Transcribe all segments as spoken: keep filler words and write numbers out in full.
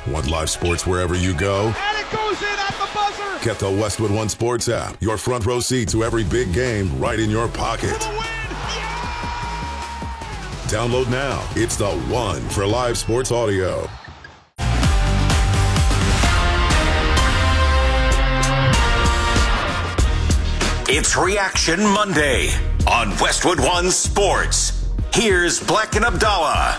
Want live sports wherever you go? And it goes in at the buzzer! Get the Westwood One Sports app. Your front row seat to every big game right in your pocket. For the win! Yeah! Download now. It's the one for live sports audio. It's Reaction Monday on Westwood One Sports. Here's Black and Abdallah.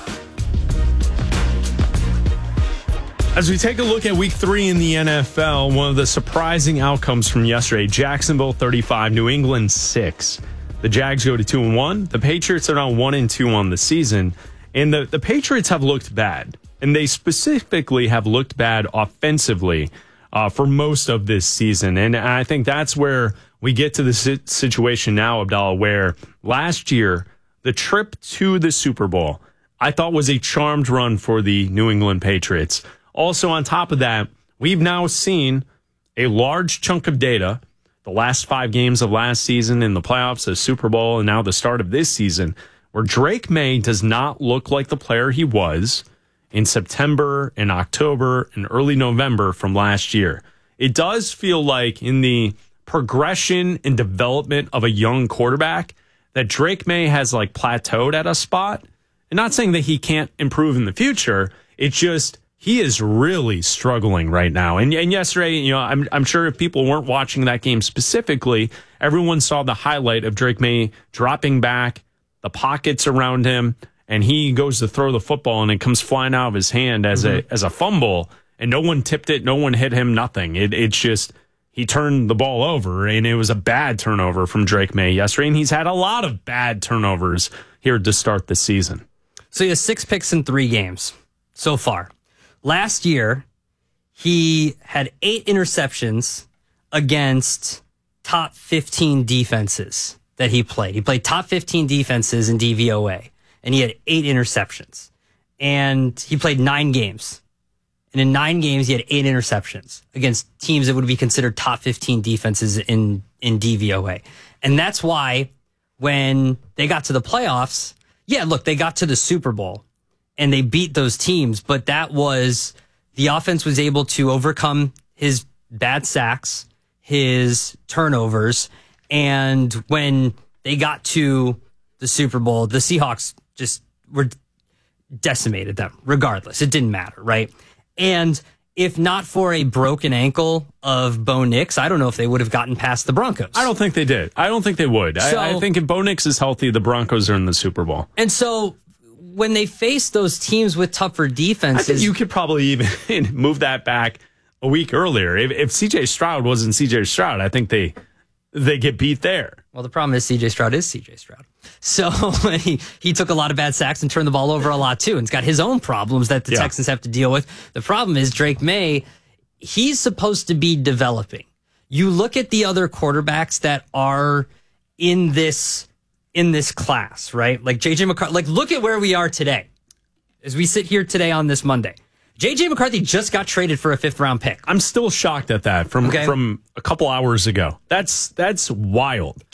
As we take a look at week three in the N F L, one of the surprising outcomes from yesterday, Jacksonville thirty-five, New England six. The Jags go to two and one. The Patriots are now one and two on the season. And the, the Patriots have looked bad. And they specifically have looked bad offensively uh, for most of this season. And I think that's where we get to the situation now, Abdallah, where last year, the trip to the Super Bowl, I thought was a charmed run for the New England Patriots. Also, on top of that, we've now seen a large chunk of data, the last five games of last season in the playoffs, the Super Bowl, and now the start of this season, where Drake May does not look like the player he was in September and October and early November from last year. It does feel like in the progression and development of a young quarterback that Drake May has like plateaued at a spot. And not saying that he can't improve in the future. It's just he is really struggling right now. And, and yesterday, you know, I'm, I'm sure if people weren't watching that game specifically, everyone saw the highlight of Drake May dropping back, the pockets around him, and he goes to throw the football and it comes flying out of his hand as mm-hmm. a as a fumble. And no one tipped it, no one hit him, nothing. It, it's just he turned the ball over, and it was a bad turnover from Drake May yesterday. And he's had a lot of bad turnovers here to start the season. So he has six picks in three games so far. Last year, he had eight interceptions against top fifteen defenses that he played. He played top fifteen defenses in D V O A, and he had eight interceptions. And he played nine games. And in nine games, he had eight interceptions against teams that would be considered top fifteen defenses in, in D V O A. And that's why when they got to the playoffs, yeah, look, they got to the Super Bowl and they beat those teams, but that was, the offense was able to overcome his bad sacks, his turnovers, and when they got to the Super Bowl, the Seahawks just were decimated them regardless. It didn't matter, right? And if not for a broken ankle of Bo Nix, I don't know if they would have gotten past the Broncos. I don't think they did. I don't think they would. So, I, I think if Bo Nix is healthy, the Broncos are in the Super Bowl. And so when they face those teams with tougher defenses, I think you could probably even move that back a week earlier. If, if C J Stroud wasn't C J Stroud, I think they they get beat there. Well, the problem is C J Stroud is C J Stroud. So he, he took a lot of bad sacks and turned the ball over a lot, too. And he's got his own problems that the yeah. Texans have to deal with. The problem is Drake May, he's supposed to be developing. You look at the other quarterbacks that are in this in this class, right? Like J J McCarthy. Like, look at where we are today as we sit here today on this Monday. J J McCarthy just got traded for a fifth round pick. I'm still shocked at that from, okay. from a couple hours ago. That's that's wild.